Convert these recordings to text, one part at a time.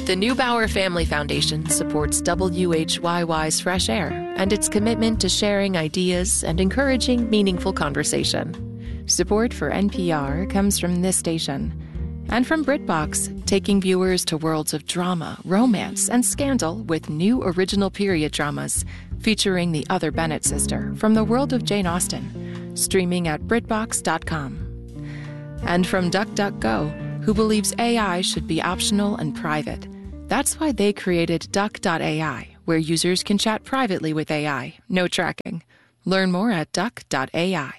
The Neubauer Family Foundation supports WHYY's Fresh Air and its commitment to sharing ideas and encouraging meaningful conversation. Support for NPR comes from this station and from BritBox, taking viewers to worlds of drama, romance, and scandal with new original period dramas featuring the other Bennett sister from the world of Jane Austen, streaming at BritBox.com. And from DuckDuckGo, who believes AI should be optional and private. That's why they created Duck.ai, where users can chat privately with AI, no tracking. Learn more at Duck.ai.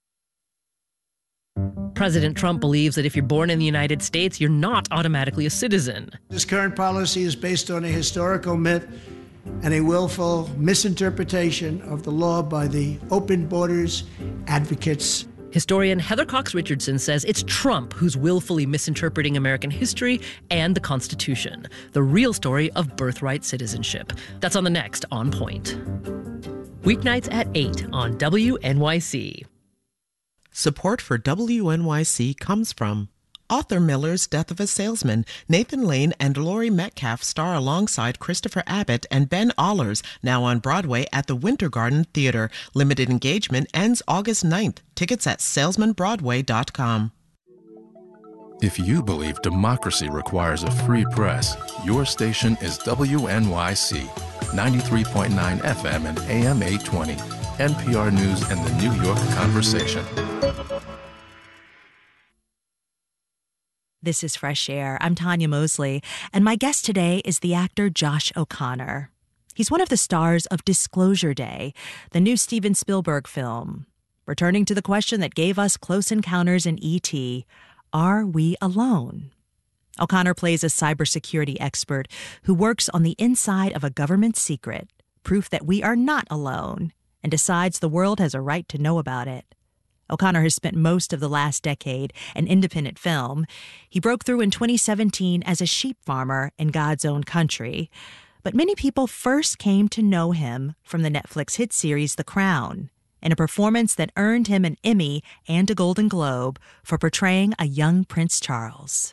President Trump believes that if you're born in the United States, you're not automatically a citizen. This current policy is based on a historical myth and a willful misinterpretation of the law by the open borders advocates. Historian Heather Cox Richardson says it's Trump who's willfully misinterpreting American history and the Constitution, the real story of birthright citizenship. That's on the next On Point. Weeknights at 8 on WNYC. Support for WNYC comes from Arthur Miller's Death of a Salesman. Nathan Lane and Laurie Metcalf star alongside Christopher Abbott and Ben Allers, now on Broadway at the Winter Garden Theater. Limited engagement ends August 9th. Tickets at salesmanbroadway.com. If you believe democracy requires a free press, your station is WNYC, 93.9 FM and AM 820, NPR News and the New York Conversation. This is Fresh Air. I'm Tanya Mosley, and my guest today is the actor Josh O'Connor. He's one of the stars of Disclosure Day, the new Steven Spielberg film. Returning to the question that gave us Close Encounters in E.T., are we alone? O'Connor plays a cybersecurity expert who works on the inside of a government secret, proof that we are not alone, and decides the world has a right to know about it. O'Connor has spent most of the last decade in independent film. He broke through in 2017 as a sheep farmer in God's Own Country. But many people first came to know him from the Netflix hit series The Crown, in a performance that earned him an Emmy and a Golden Globe for portraying a young Prince Charles.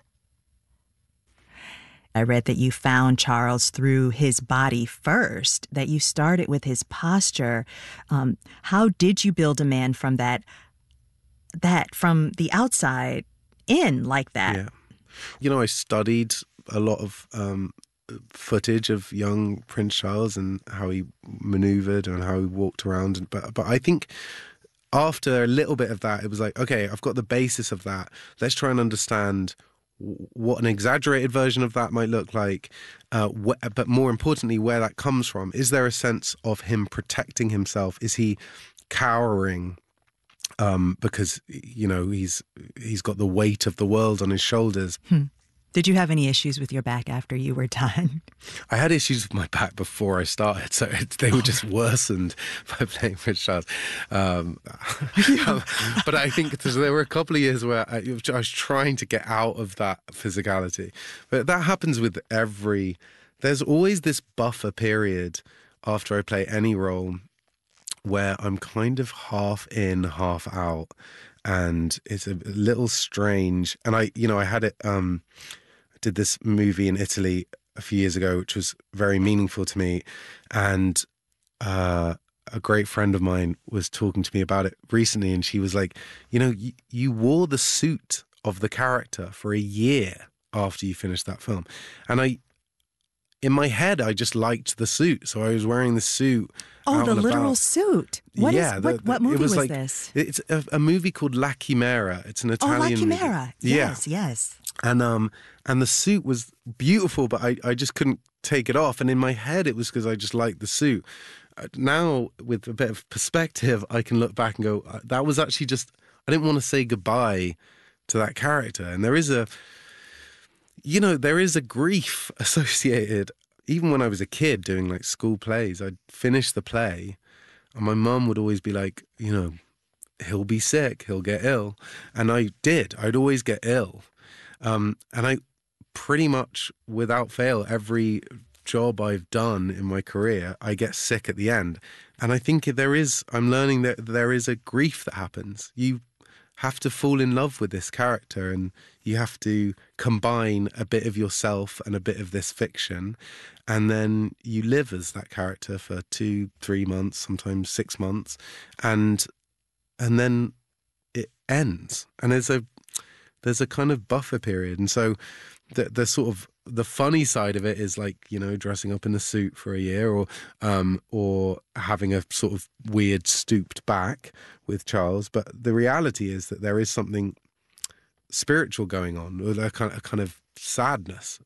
I read that you found Charles through his body first, that you started with his posture. How did you build a man from that from the outside in like that? Yeah. You know, I studied a lot of footage of young Prince Charles and how he maneuvered and how he walked around. But I think after a little bit of that, it was like, okay, I've got the basis of that. Let's try and understand what an exaggerated version of that might look like, but more importantly, where that comes from. Is there a sense of him protecting himself? Is he cowering because, you know, he's got the weight of the world on his shoulders? Did you have any issues with your back after you were done? I had issues with my back before I started, so they were just worsened by playing Prince Charles. But I think there were a couple of years where I was trying to get out of that physicality. But that happens with there's always this buffer period after I play any role where I'm kind of half in, half out. And it's a little strange. And I had it, did this movie in Italy a few years ago, which was very meaningful to me. And a great friend of mine was talking to me about it recently. And she was like, you wore the suit of the character for a year after you finished that film. And in my head, I just liked the suit. So I was wearing the suit. Oh, the literal suit. What movie was like, this? It's a movie called La Chimera. It's an Italian movie. La Chimera. Yes, yeah. Yes. And the suit was beautiful, but I just couldn't take it off. And in my head, it was because I just liked the suit. Now, with a bit of perspective, I can look back and go, that was actually just, I didn't want to say goodbye to that character. And there is a grief associated. Even when I was a kid doing like school plays, I'd finish the play and my mum would always be like, he'll be sick, he'll get ill. And I did. I'd always get ill. And I pretty much, without fail, every job I've done in my career, I get sick at the end. And I think I'm learning that there is a grief that happens. You have to fall in love with this character, and you have to combine a bit of yourself and a bit of this fiction, and then you live as that character for 2-3 months, sometimes 6 months, and then it ends, and there's a kind of buffer period. And so the sort of the funny side of it is, like, you know, dressing up in a suit for a year, or having a sort of weird stooped back with Charles. But the reality is that there is something spiritual going on, with a kind of sadness.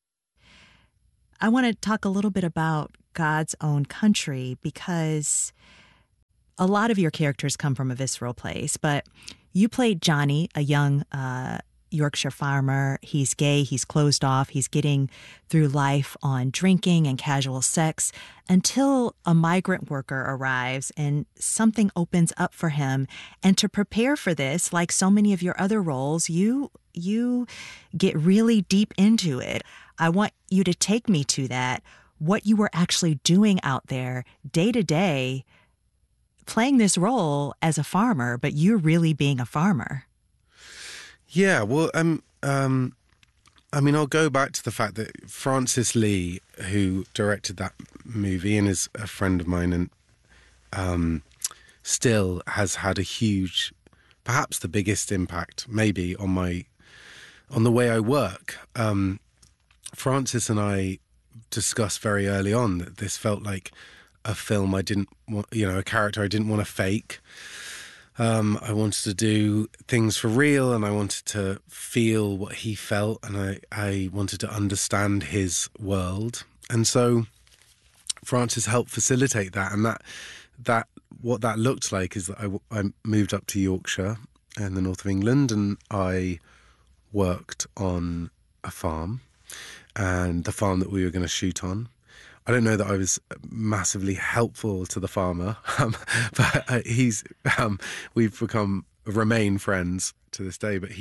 I want to talk a little bit about God's Own Country, because a lot of your characters come from a visceral place, but you played Johnny, a young Yorkshire farmer. He's gay, he's closed off, he's getting through life on drinking and casual sex until a migrant worker arrives and something opens up for him. And to prepare for this, like so many of your other roles, you get really deep into it. I want you to take me to that, what you were actually doing out there day to day, playing this role as a farmer, but you're really being a farmer. Yeah, well, I mean, I'll go back to the fact that Francis Lee, who directed that movie and is a friend of mine, and still has had a huge, perhaps the biggest impact, maybe, on the way I work. Francis and I discussed very early on that this felt like a film I didn't want, a character I didn't want to fake. I wanted to do things for real, and I wanted to feel what he felt, and I wanted to understand his world. And so Francis helped facilitate that, and that what that looked like is that I moved up to Yorkshire in the north of England, and I worked on a farm, and the farm that we were going to shoot on. I don't know that I was massively helpful to the farmer, but we've remain friends to this day. But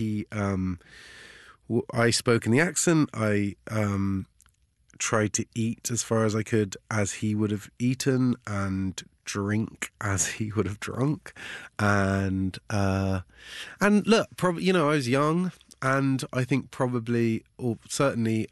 I spoke in the accent. I tried to eat as far as I could as he would have eaten, and drink as he would have drunk. And look, probably, I was young, and I think probably, or certainly,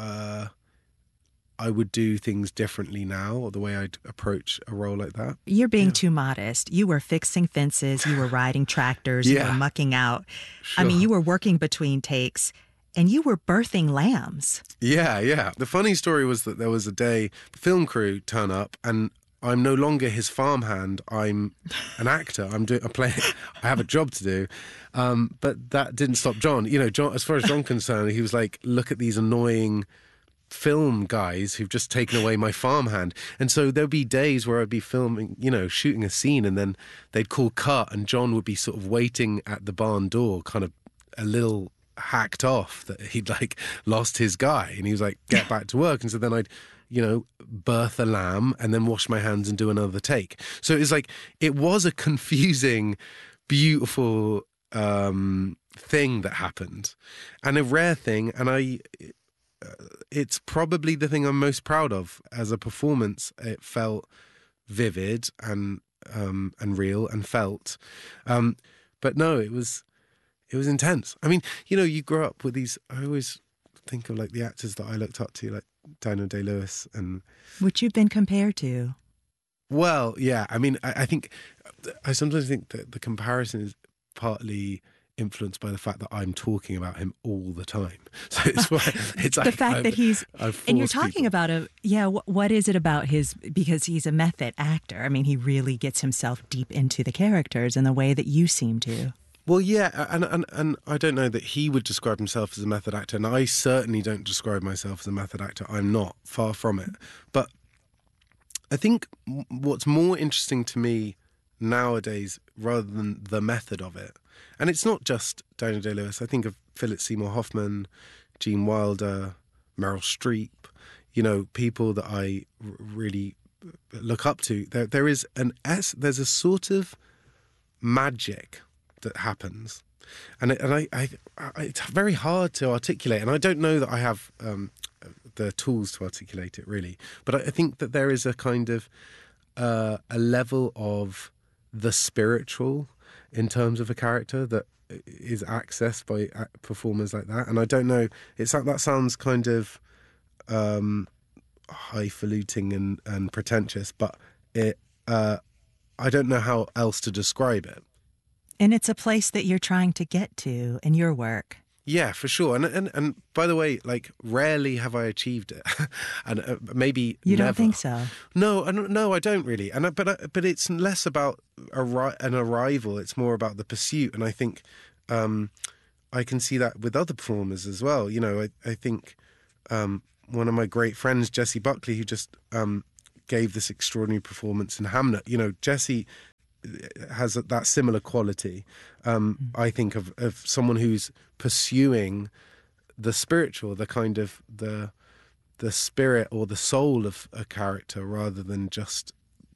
I would do things differently now, or the way I'd approach a role like that. You're being too modest. You were fixing fences, you were riding tractors, you were mucking out. Sure. I mean, you were working between takes, and you were birthing lambs. Yeah. The funny story was that there was a day, the film crew turn up, and I'm no longer his farmhand. I'm an actor. I have a job to do. But that didn't stop John. John, as far as John concerned, he was like, look at these annoying film guys who've just taken away my farmhand. And so there'd be days where I'd be filming, shooting a scene, and then they'd call cut, and John would be sort of waiting at the barn door, kind of a little hacked off that he'd like lost his guy, and he was like, get back to work. And so then I'd birth a lamb and then wash my hands and do another take. So it was a confusing, beautiful thing that happened, and a rare thing. And it's probably the thing I'm most proud of as a performance. It felt vivid and real and felt. But no, it was intense. I mean, you grow up with these. I always think of like the actors that I looked up to, like Daniel Day-Lewis, and which you've been compared to. Well, yeah. I mean, I think I sometimes think that the comparison is partly influenced by the fact that I'm talking about him all the time. So it's the fact that he's, and you're talking about what is it about because he's a method actor. I mean, he really gets himself deep into the characters in the way that you seem to. Well, yeah, and I don't know that he would describe himself as a method actor, and I certainly don't describe myself as a method actor. I'm not, far from it. But I think what's more interesting to me nowadays, rather than the method of it, and it's not just Daniel Day-Lewis. I think of Philip Seymour Hoffman, Gene Wilder, Meryl Streep, people that I really look up to. There's a sort of magic that happens, and it's very hard to articulate, and I don't know that I have the tools to articulate it really, but I think that there is a kind of a level of the spiritual in terms of a character that is accessed by performers like that. And I don't know, that sounds kind of highfalutin and pretentious, but I don't know how else to describe it. And it's a place that you're trying to get to in your work. Yeah, for sure. And by the way, like, rarely have I achieved it, and maybe you never. Don't think so? No, I don't really. But it's less about an arrival. It's more about the pursuit. And I think I can see that with other performers as well. You know, I think one of my great friends, Jessie Buckley, who just gave this extraordinary performance in Hamnet. You know, Jessie has that similar quality, I think, of someone who's pursuing the spiritual, the kind of the spirit or the soul of a character, rather than just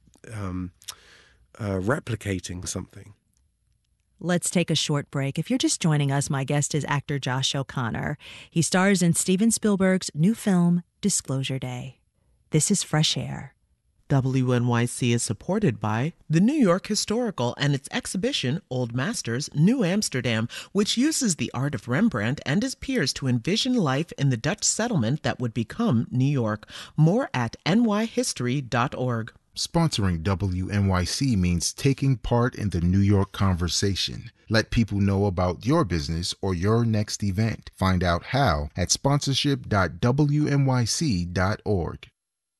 replicating something. Let's take a short break. If you're just joining us, my guest is actor Josh O'Connor. He stars in Steven Spielberg's new film, Disclosure Day. This is Fresh Air. WNYC is supported by the New York Historical and its exhibition, Old Masters, New Amsterdam, which uses the art of Rembrandt and his peers to envision life in the Dutch settlement that would become New York. More at nyhistory.org. Sponsoring WNYC means taking part in the New York conversation. Let people know about your business or your next event. Find out how at sponsorship.wnyc.org.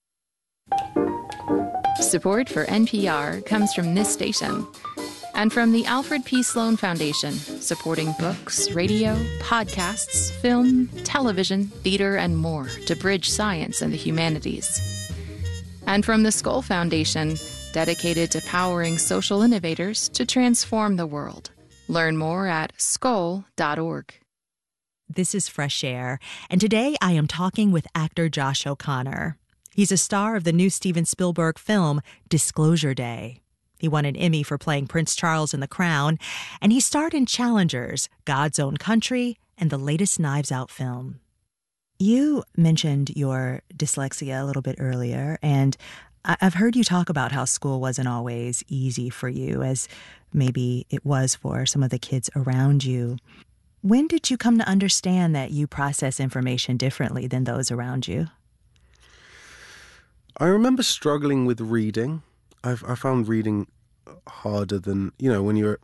Support for NPR comes from this station and from the Alfred P. Sloan Foundation, supporting books, radio, podcasts, film, television, theater, and more to bridge science and the humanities. And from the Skoll Foundation, dedicated to powering social innovators to transform the world. Learn more at skoll.org. This is Fresh Air, and today I am talking with actor Josh O'Connor. He's a star of the new Steven Spielberg film, Disclosure Day. He won an Emmy for playing Prince Charles in The Crown, and he starred in Challengers, God's Own Country, and the latest Knives Out film. You mentioned your dyslexia a little bit earlier, and I've heard you talk about how school wasn't always easy for you, as maybe it was for some of the kids around you. When did you come to understand that you process information differently than those around you? I remember struggling with reading. I found reading harder than, when you're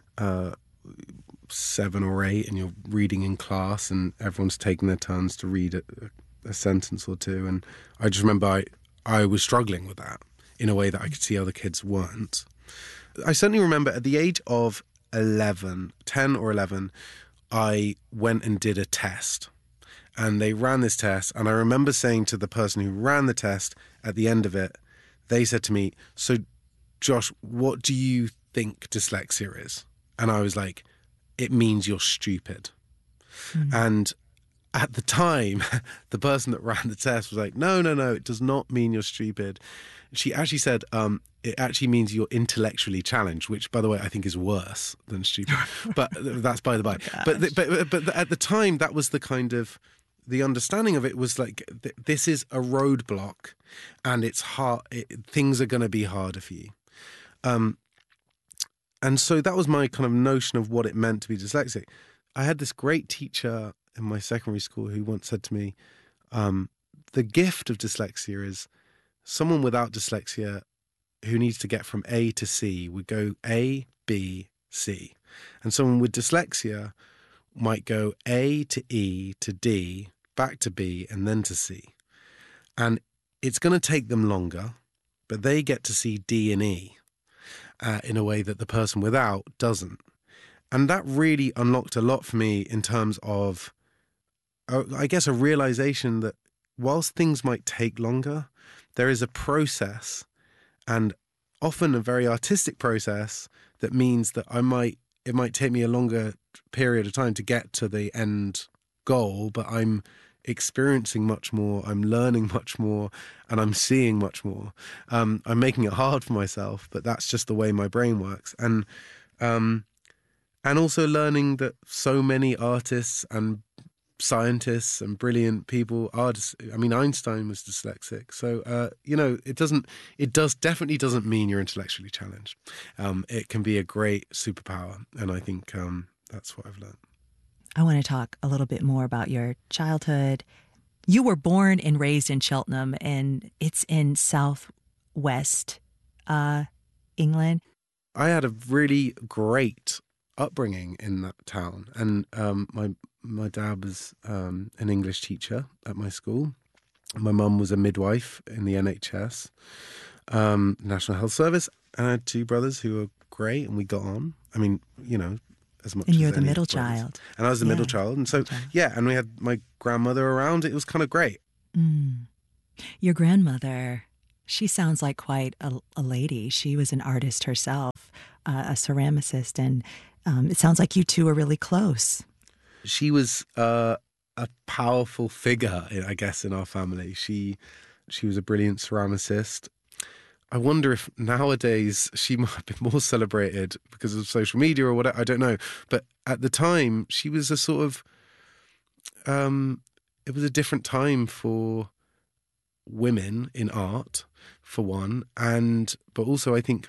7 or 8 and you're reading in class and everyone's taking their turns to read a sentence or two. And I just remember I was struggling with that in a way that I could see other kids weren't. I certainly remember at the age of 10 or 11, I went and did a test. And they ran this test, and I remember saying to the person who ran the test at the end of it, they said to me, "So, Josh, what do you think dyslexia is?" And I was like, "It means you're stupid." Mm-hmm. And at the time, the person that ran the test was like, no, it does not mean you're stupid. She actually said, it actually means you're intellectually challenged, which, by the way, I think is worse than stupid. But that's by the by. But at the time, that was the kind of... The understanding of it was like, this is a roadblock and it's hard. Things are going to be harder for you. And so that was my kind of notion of what it meant to be dyslexic. I had this great teacher in my secondary school who once said to me, the gift of dyslexia is someone without dyslexia who needs to get from A to C would go A, B, C. And someone with dyslexia might go A to E to D, back to B, and then to C. And it's going to take them longer, but they get to see D and E in a way that the person without doesn't. And that really unlocked a lot for me in terms of, I guess, a realization that whilst things might take longer, there is a process, and often a very artistic process, that means that it might take me a longer period of time to get to the end goal, but I'm experiencing much more, I'm learning much more, and I'm seeing much more. I'm making it hard for myself, but that's just the way my brain works. And also learning that so many artists and scientists and brilliant people are. Einstein was dyslexic, so it definitely doesn't mean you're intellectually challenged. It can be a great superpower, and I think that's what I've learned. I want to talk a little bit more about your childhood. You were born and raised in Cheltenham, and it's in southwest England. I had a really great upbringing in that town, and my dad was an English teacher at my school. My mum was a midwife in the NHS, National Health Service, and I had two brothers who were great, and we got on. As much. And you're as the middle brothers. child. And I was the middle child, and so and we had my grandmother around. It was kind of great. Your grandmother, she sounds like quite a lady. She was an artist herself, a ceramicist, and it sounds like you two are really close. She was a powerful figure, I guess, in our family. She was a brilliant ceramicist. I wonder if nowadays she might have been more celebrated because of social media or whatever. I don't know. But at the time, she was a sort of... it was a different time for women in art, for one. But also, I think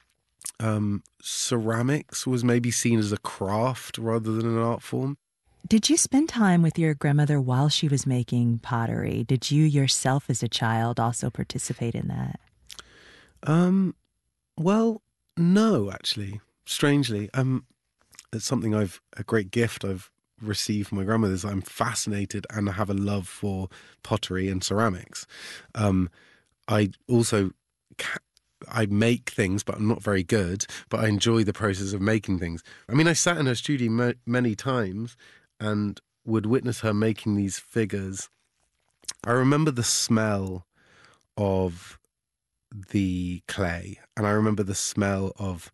ceramics was maybe seen as a craft rather than an art form. Did you spend time with your grandmother while she was making pottery? Did you yourself as a child also participate in that? Well, no, actually, strangely. It's something a great gift I've received from my grandmother is I'm fascinated and I have a love for pottery and ceramics. I also, I make things, but I'm not very good, but I enjoy the process of making things. I sat in her studio many times and would witness her making these figures. I remember the smell of the clay, and I remember the smell of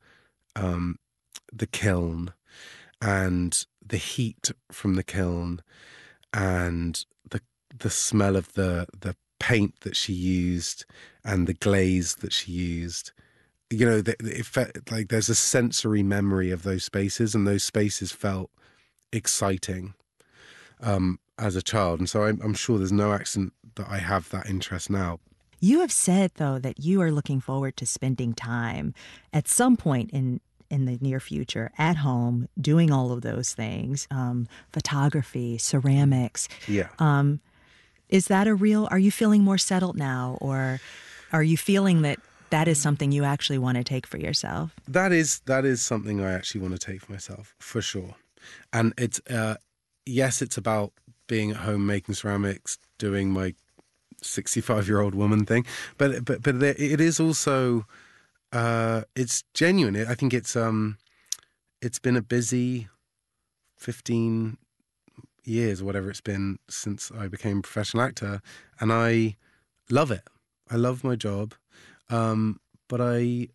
the kiln and the heat from the kiln and the smell of the paint that she used and the glaze that she used. It felt like there's a sensory memory of those spaces, and those spaces felt exciting as a child. And so I'm sure there's no accident that I have that interest now. You have said, though, that you are looking forward to spending time at some point in the near future at home doing all of those things, photography, ceramics. Yeah. Is that are you feeling more settled now, or are you feeling that is something you actually want to take for yourself? That is something I actually want to take for myself, for sure. And it's, yes, it's about being at home making ceramics, doing my 65-year-old woman thing, but it is also it's genuine. I think it's been a busy 15 years or whatever it's been since I became a professional actor, and I love it. I love my job, but I'm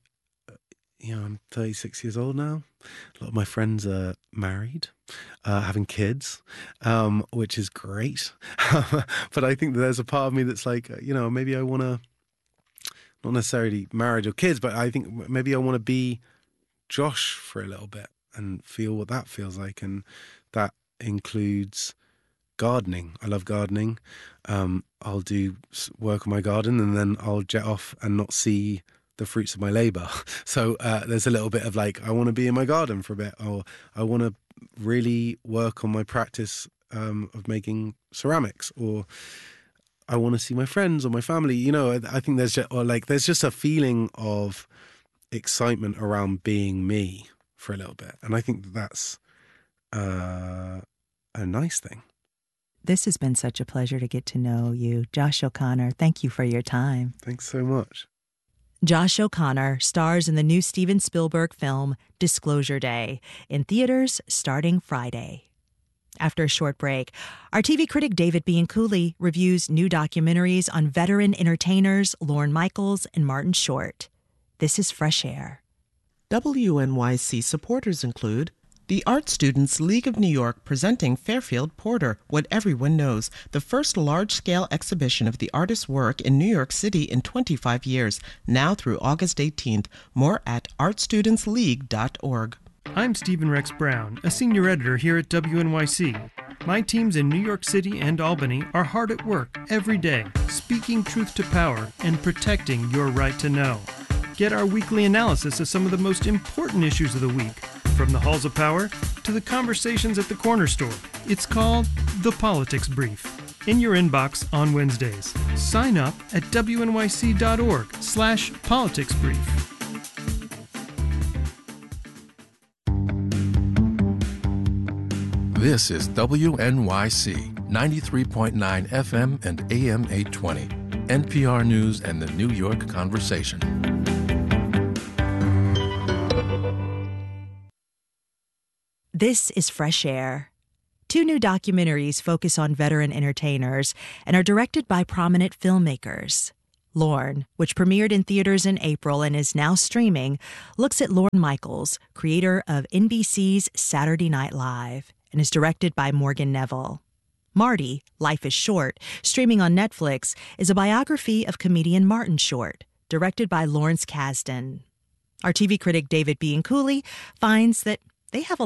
36 years old now. A lot of my friends are married, having kids, which is great. But I think that there's a part of me that's like, maybe I want to, not necessarily married or kids, but I think maybe I want to be Josh for a little bit and feel what that feels like. And that includes gardening. I love gardening. I'll do work on my garden and then I'll jet off and not see the fruits of my labor. So there's a little bit of like, I want to be in my garden for a bit, or I want to really work on my practice of making ceramics, or I want to see my friends or my family. I think there's just a feeling of excitement around being me for a little bit. And I think that's a nice thing. This has been such a pleasure to get to know you. Josh O'Connor, thank you for your time. Thanks so much. Josh O'Connor stars in the new Steven Spielberg film Disclosure Day, in theaters starting Friday. After a short break, our TV critic David Bianculli reviews new documentaries on veteran entertainers Lorne Michaels and Martin Short. This is Fresh Air. WNYC supporters include the Art Students League of New York presenting Fairfield Porter, What Everyone Knows, the first large-scale exhibition of the artist's work in New York City in 25 years, now through August 18th. More at artstudentsleague.org. I'm Stephen Rex Brown, a senior editor here at WNYC. My teams in New York City and Albany are hard at work every day, speaking truth to power and protecting your right to know. Get our weekly analysis of some of the most important issues of the week, from the halls of power to the conversations at the corner store. It's called The Politics Brief, in your inbox on Wednesdays. Sign up at wnyc.org/politicsbrief. This is WNYC 93.9 FM and AM 820, NPR News and the New York Conversation. This is Fresh Air. 2 new documentaries focus on veteran entertainers and are directed by prominent filmmakers. Lorne, which premiered in theaters in April and is now streaming, looks at Lorne Michaels, creator of NBC's Saturday Night Live, and is directed by Morgan Neville. Marty, Life is Short, streaming on Netflix, is a biography of comedian Martin Short, directed by Lawrence Kasdan. Our TV critic David Bianculli finds that they have a